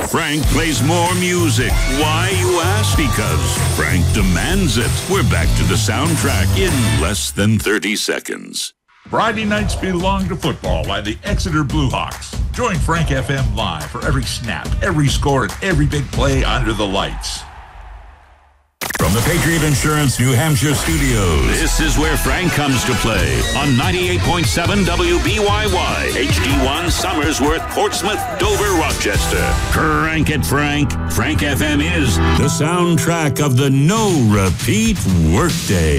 Frank plays more music. Why, you ask? Because Frank demands it. We're back to the soundtrack in less than 30 seconds. Friday nights belong to football and the Exeter Bluehawks. Join Frank FM live for every snap, every score, and every big play under the lights. From the Patriot Insurance New Hampshire studios, This is where Frank comes to play on 98.7 WBYY, HD1 Somersworth, Portsmouth, Dover, Rochester. Crank it, Frank. Frank FM is the soundtrack of the no-repeat workday.